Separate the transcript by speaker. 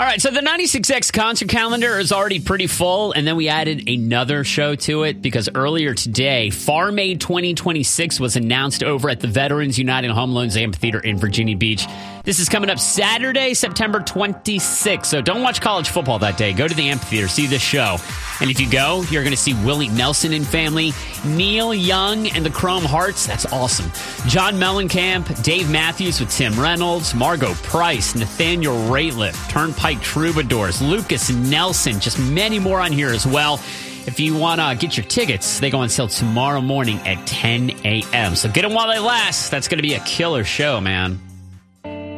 Speaker 1: right, so the 96X concert calendar is already pretty full, and then we added another show to it because earlier today, Farm Aid 2026 was announced over at the Veterans United Home Loans Amphitheater in Virginia Beach. This is coming up Saturday, September 26th, so don't watch college football that day. Go to the amphitheater, see this show. And if you go, you're going to see Willie Nelson and family, Neil Young and the Chrome Hearts. That's awesome. John Mellencamp, Dave Matthews with Tim Reynolds, Margot Price, Nathaniel Rateliff, Turnpike Troubadours, Lucas Nelson, just many more on here as well. If you want to get your tickets, they go on sale tomorrow morning at 10 a.m. So get them while they last. That's going to be a killer show, man.